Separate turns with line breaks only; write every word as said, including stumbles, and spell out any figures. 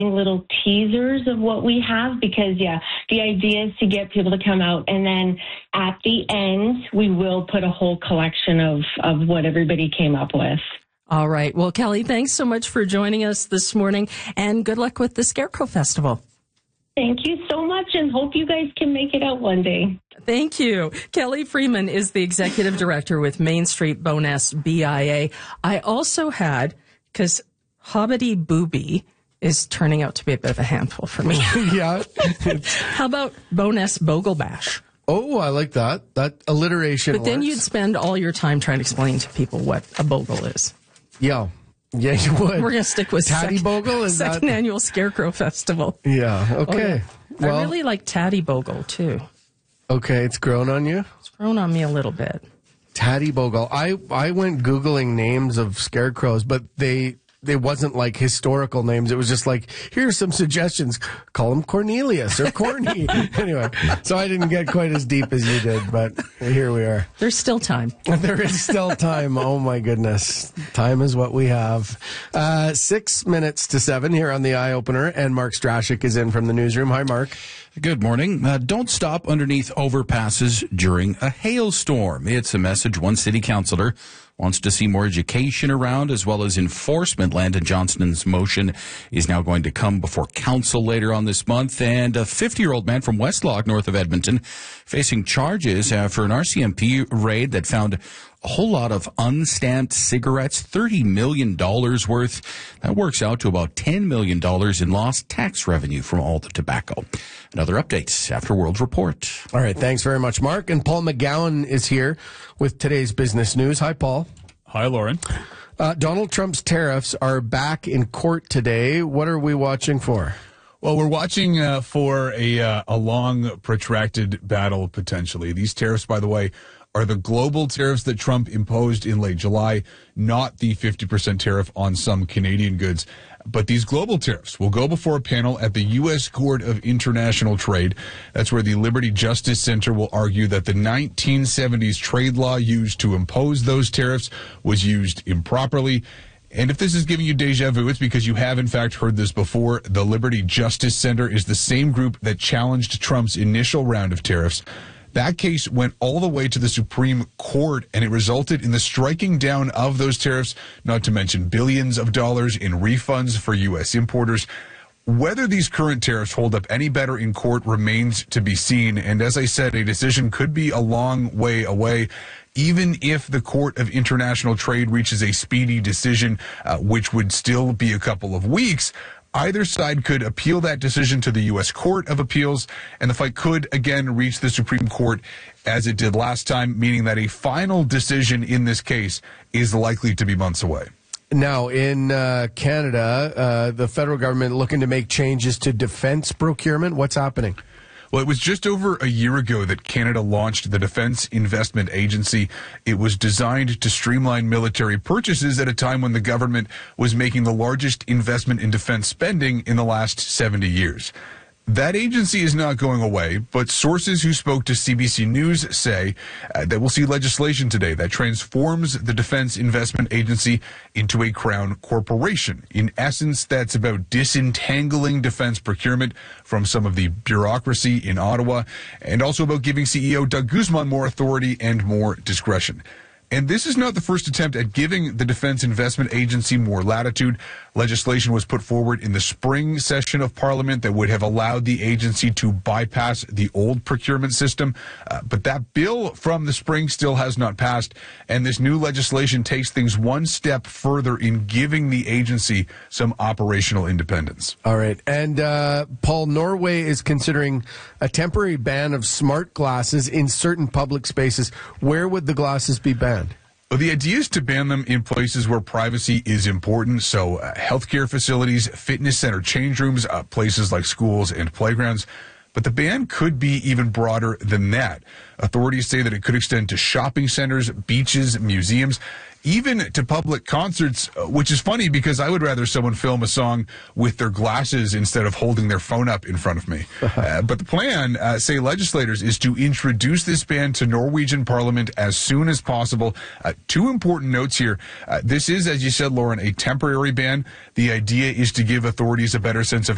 little teasers of what we have because, yeah, the idea is to get people to come out, and then at the end, we will put a whole collection of, of what everybody came up with.
All right. Well, Kelly, thanks so much for joining us this morning, and good luck with the Scarecrow Festival.
Thank you so much, and hope you guys can make it out one day.
Thank you. Kelly Freeman is the executive director with Main Street Bowness B I A. I also had, because Hobbity Booby is turning out to be a bit of a handful for me.
Yeah.
How about Bowness Bogle Bash?
Oh, I like that. That alliteration
But then
works.
you'd spend all your time trying to explain to people what a bogle is.
Yeah. Yeah, you would.
We're going to stick with
Tatty
sec-
Bogle? Is
second
that...
annual Scarecrow Festival.
Yeah, okay.
Oh, yeah.
Well,
I really like Tatty Bogle, too.
okay, it's grown on you?
It's grown on me a little bit.
Tatty Bogle. I, I went Googling names of scarecrows, but they... They wasn't like historical names. It was just like, here's some suggestions. Call him Cornelius or Corny. Anyway, so I didn't get quite as deep as you did, but here we are.
There's still time.
There is still time. Oh, my goodness. Time is what we have. Uh, six minutes to seven here on the Eye Opener, and Mark Strashik is in from the newsroom. Hi, Mark.
Good morning. Uh, don't stop underneath overpasses during a hailstorm. It's a message one city councillor wants to see more education around, as well as enforcement. Landon Johnston's motion is now going to come before council later on this month. And a fifty-year-old man from Westlock, north of Edmonton, facing charges uh, for an R C M P raid that found a whole lot of unstamped cigarettes, thirty million dollars worth. That works out to about ten million dollars in lost tax revenue from all the tobacco. Another update after World Report.
All right. Thanks very much, Mark. And Paul McGowan is here with today's business news. Hi, Paul.
Hi, Lauren.
Uh, Donald Trump's tariffs are back in court today. What are we watching for?
Well, we're watching uh, for a uh, a long, protracted battle, potentially. These tariffs, by the way, are the global tariffs that Trump imposed in late July, not the fifty percent tariff on some Canadian goods. But these global tariffs will go before a panel at the U S Court of International Trade. That's where the Liberty Justice Center will argue that the nineteen seventies trade law used to impose those tariffs was used improperly. And if this is giving you deja vu, it's because you have, in fact, heard this before. The Liberty Justice Center is the same group that challenged Trump's initial round of tariffs. That case went all the way to the Supreme Court, and it resulted in the striking down of those tariffs, not to mention billions of dollars in refunds for U S importers. Whether these current tariffs hold up any better in court remains to be seen. And as I said, a decision could be a long way away. Even if the Court of International Trade reaches a speedy decision, uh, which would still be a couple of weeks, either side could appeal that decision to the U S Court of Appeals, and the fight could again reach the Supreme Court as it did last time, meaning that a final decision in this case is likely to be months away.
Now, in uh, Canada, uh, the federal government looking to make changes to defense procurement. What's happening?
Well, it was just over a year ago that Canada launched the Defense Investment Agency. It was designed to streamline military purchases at a time when the government was making the largest investment in defense spending in the last seventy years. That agency is not going away, but sources who spoke to C B C News say uh, that we'll see legislation today that transforms the Defense Investment Agency into a crown corporation. In essence, that's about disentangling defense procurement from some of the bureaucracy in Ottawa, and also about giving C E O Doug Guzman more authority and more discretion. And this is not the first attempt at giving the Defense Investment Agency more latitude. Legislation was put forward in the spring session of Parliament that would have allowed the agency to bypass the old procurement system. Uh, but that bill from the spring still has not passed. And this new legislation takes things one step further in giving the agency some operational independence.
All right. And uh, Paul, Norway is considering a temporary ban of smart glasses in certain public spaces. Where would the glasses be banned?
Well, the idea is to ban them in places where privacy is important. So uh, healthcare facilities, fitness center change rooms, uh, places like schools and playgrounds. But the ban could be even broader than that. Authorities say that it could extend to shopping centers, beaches, museums, even to public concerts, which is funny because I would rather someone film a song with their glasses instead of holding their phone up in front of me. uh, but the plan, uh, say legislators, is to introduce this ban to Norwegian Parliament as soon as possible. Uh, two important notes here. Uh, this is, as you said, Lauren, a temporary ban. The idea is to give authorities a better sense of